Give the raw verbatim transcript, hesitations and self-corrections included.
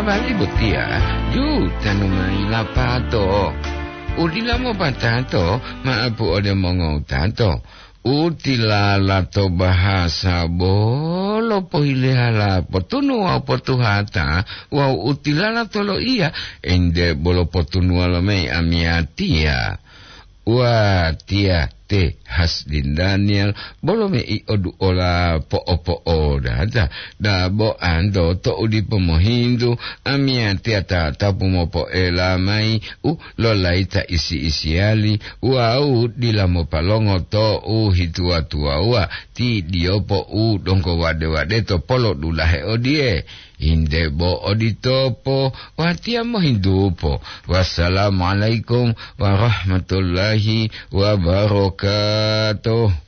vale botia giù tanto mai la pato udila mo patato maapu ode mongo tato utila lato bahasa bolo pohilehala potunu wa potuhata wa utila lato lo iya ende bolo potunu lo me amiatia wa tia te Hasdin Daniel bolo me i odu ola po opo oda da da bo ando to udi pomohindu amia te ta tapu mopo ela mai u lo laita isi isiali wa u dilamo palongo to u hitua tua wa ti diopo u dongko wade wade to polo dulahe odie inde bo oditopo watia mohindupo wassalamualaikum warahmatullahi wabarakatuh.